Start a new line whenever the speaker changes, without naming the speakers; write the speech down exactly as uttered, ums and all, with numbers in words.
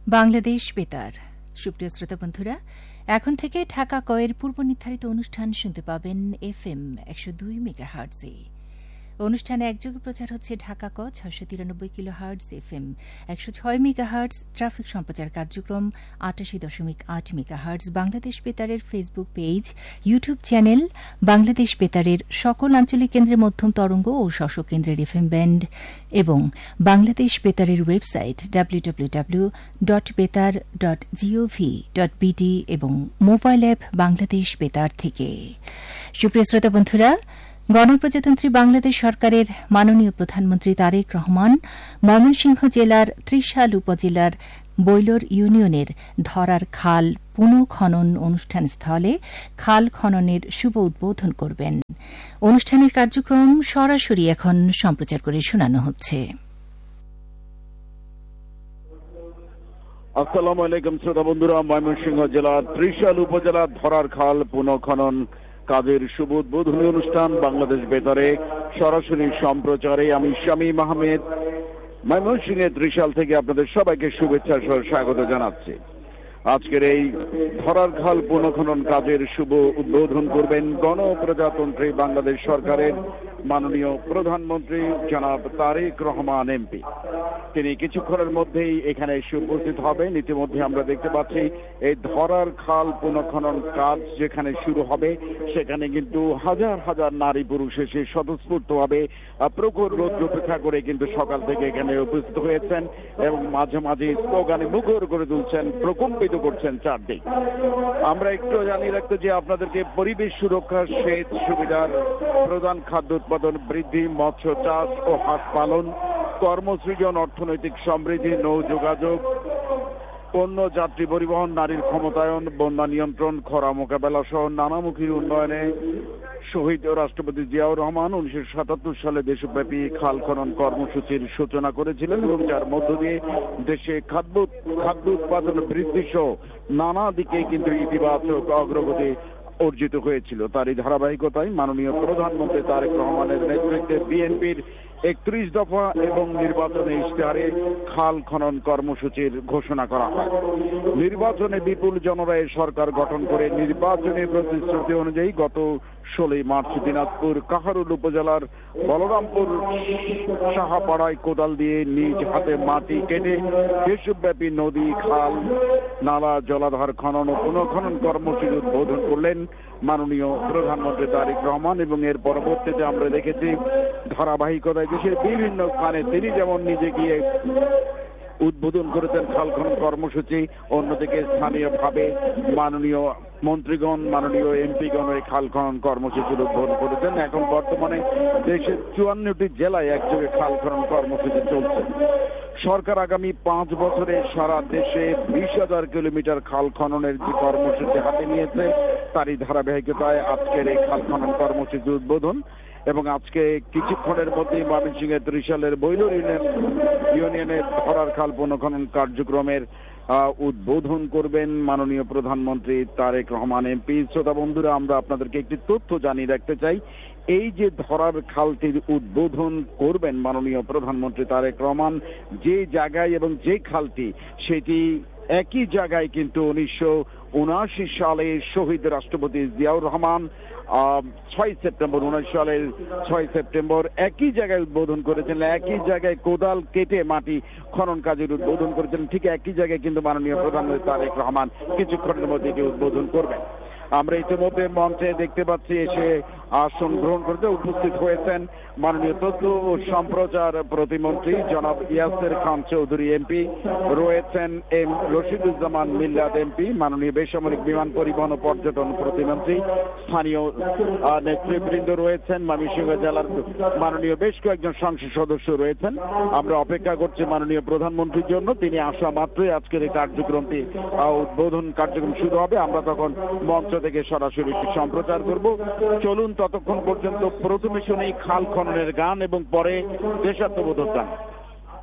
বাংলাদেশ বেতার। সুপ্রিয় শ্রোতা বন্ধুরা, এখন থেকে ঢাকা কয়ের পূর্ব নির্ধারিত অনুষ্ঠান শুনতে পাবেন এফ এম একশো দুই মেগাহার্টজে। অনুষ্ঠানে একযোগে প্রচার হচ্ছে ঢাকা ক ছয়শো তিরানব্বই কিলো হার্টজ, এফ এম একশো ছয় মেগাহার্টজ, ট্রাফিক সম্প্রচার কার্যক্রম আটাশি দশমিক আট megahertz, Bangladesh বেতারের Facebook page, YouTube channel, Bangladesh বেতারের সকল আঞ্চলিক কেন্দ্রের মধ্যম তরঙ্গ ও শশ কেন্দ্রের এফ এম ব্যান্ড এবং Bangladesh বেতারের website W W W dot বেতার ডট জিওভি ডট বিডি এবং মোবাইল অ্যাপ বাংলাদেশ বেতার থেকে। সুপ্রিয় শ্রোতা বন্ধুরা, গণপ্রজাতন্ত্রী বাংলাদেশ সরকারের মাননীয় প্রধানমন্ত্রী তারেক রহমান ময়মনসিংহ জেলার ত্রিশাল উপজেলার বৈলর ইউনিয়নের ধরার খাল পুনঃখনন অনুষ্ঠান স্থলে খাল খননের শুভ উদ্বোধন করবেন। অনুষ্ঠানের কার্যক্রম সরাসরি এখন সম্প্রচার করে শোনানো হচ্ছে।
আসসালামু আলাইকুম শ্রোতা বন্ধুরা, ময়মনসিংহ জেলার ত্রিশাল উপজেলার ধরার খাল পুনঃখনন কাজের শুভ উদ্বোধনী অনুষ্ঠান বাংলাদেশ বেতারে সরাসরি সম্প্রচারে আমি শামীম আহমেদ ময়মনসিংহের ত্রিশাল থেকে আপনাদের সবাইকে শুভেচ্ছা সহ স্বাগত জানাচ্ছি। আজকের এই ধরার খাল পুনঃখনন কাজের শুভ উদ্বোধন করবেন গণপ্রজাতন্ত্রী বাংলাদেশ সরকারের মাননীয় প্রধানমন্ত্রী জনাব তারেক রহমান এমপি। তিনি কিছুক্ষণের মধ্যেই এখানে এসে উপস্থিত হবেন। ইতিমধ্যে আমরা দেখতে পাচ্ছি এই ধরার খাল পুনঃখনন কাজ যেখানে শুরু হবে সেখানে কিন্তু হাজার হাজার নারী পুরুষ এসে স্বতঃস্ফূর্তভাবে প্রখর রোদ উপেক্ষা করে কিন্তু সকাল থেকে এখানে উপস্থিত হয়েছেন এবং মাঝে মাঝে স্লোগানে মুখর করে তুলছেন, প্রকম্পিত করছেন চারদিক। আমরা একটু জানিয়ে রাখতে যে আপনাদেরকে পরিবেশ সুরক্ষা, সেচ সুবিধার প্রধান, খাদ্য উৎপাদন বৃদ্ধি, মৎস্য চাষ ও হাঁস পালন, কর্মসৃজন, অর্থনৈতিক সমৃদ্ধি, নৌ যোগাযোগ, পণ্য যাত্রী পরিবহন, নারীর ক্ষমতায়ন, বন্যা নিয়ন্ত্রণ, খরা মোকাবেলা সহ নানামুখী উন্নয়নে শহীদ রাষ্ট্রপতি জিয়াউর রহমান উনিশশো সাতাত্তর সালে দেশব্যাপী খাল খনন কর্মসূচির সূচনা করেছিলেন এবং যার মধ্য দিয়ে দেশে খাদ্য খাদ্য উৎপাদন বৃদ্ধি সহ নানা দিকে কিন্তু ইতিবাচক অগ্রগতি অর্জিত হয়েছিল। তারই ধারাবাহিকতায় মাননীয় প্রধানমন্ত্রী তারেক রহমানের নেতৃত্বে বিএনপির একত্রিশ দফা এবং নির্বাচনে ইশতেহারে খাল খনন কর্মসূচির ঘোষণা করা হয়। নির্বাচনে বিপুল জনরায়ে সরকার গঠন করে নির্বাচনী প্রতিশ্রুতি অনুযায়ী গত ষোলোই মার্চ দিনাজপুর কাহারুল উপজেলার বলরামপুর সাহাপাড়ায় কোদাল দিয়ে নিজ হাতে মাটি কেটে দেশব্যাপী নদী, খাল, নালা, জলাধার খনন ও পুনঃখনন কর্মসূচি উদ্বোধন করলেন মাননীয় প্রধানমন্ত্রী তারেক রহমান এবং এর পরবর্তীতে আমরা দেখেছি ধারাবাহিকতায় দেশের বিভিন্ন স্থানে তিনি যেমন নিজে গিয়ে উদ্বোধন করেছেন খাল খনন কর্মসূচি, অন্যদিকে স্থানীয়ভাবে মাননীয় মন্ত্রীগণ, মাননীয় এমপিগণ এই খাল খনন কর্মসূচির উদ্বোধন করেছেন। এখন বর্তমানে দেশের চুয়ান্নটি জেলায় একযোগে খাল খনন কর্মসূচি চলছে। সরকার আগামী পাঁচ বছরে সারা দেশে বিশ হাজার কিলোমিটার খাল খননের যে কর্মসূচি হাতে নিয়েছে তারই ধারাবাহিকতায় আজকের এই খাল খনন কর্মসূচির উদ্বোধন এবং আজকে কিছুক্ষণের মধ্যেই ময়মনসিংহের ত্রিশালের বৈলর ইউনিয়নের ধরার খাল পুনঃখনন কার্যক্রমের উদ্বোধন করবেন মাননীয় প্রধানমন্ত্রী তারেক রহমান এমপি। শ্রোতা বন্ধুরা, আমরা আপনাদেরকে একটি তথ্য জানিয়ে রাখতে চাই। এই যে ধরার খালটির উদ্বোধন করবেন মাননীয় প্রধানমন্ত্রী তারেক রহমান, যে জায়গায় এবং যে খালটি সেটি একই জায়গায় কিন্তু উনিশশো উনআশি সালে শহীদ রাষ্ট্রপতি জিয়াউর রহমান ছয় সেপ্টেম্বর উনিশ সালের ছয় সেপ্টেম্বর একই জায়গায় উদ্বোধন করেছেন। একই জায়গায় কোদাল কেটে মাটি খনন কাজের উদ্বোধন করেছেন। ঠিক একই জায়গায় কিন্তু মাননীয় প্রধানমন্ত্রী তারেক রহমান কিছুক্ষণের মধ্যে এটি উদ্বোধন করবেন। আমরা ইতিমধ্যে মঞ্চে দেখতে পাচ্ছি এসে আসন গ্রহণ করতে উপস্থিত হয়েছেন মাননীয় তথ্য ও সম্প্রচার প্রতিমন্ত্রী জনাব ইয়াসের খান চৌধুরী এমপি, রয়েছেন এম রশিদুজ্জামান মিল্লাত এমপি, মাননীয় বেসামরিক বিমান পরিবহন ও পর্যটন প্রতিমন্ত্রী, স্থানীয় নেতৃবৃন্দ রয়েছেন, ময়মনসিংহ জেলার মাননীয় বেশ কয়েকজন সংসদ সদস্য রয়েছেন। আমরা অপেক্ষা করছি মাননীয় প্রধানমন্ত্রীর জন্য। তিনি আসা মাত্রই আজকের এই কার্যক্রমটি উদ্বোধন কার্যক্রম শুরু হবে। আমরা তখন মঞ্চ থেকে সরাসরি সম্প্রচার করব। চলুন ততক্ষণ পর্যন্ত প্রথমে শুনেই খাল খননের গান এবং পরে দেশাত্মবোধক গান।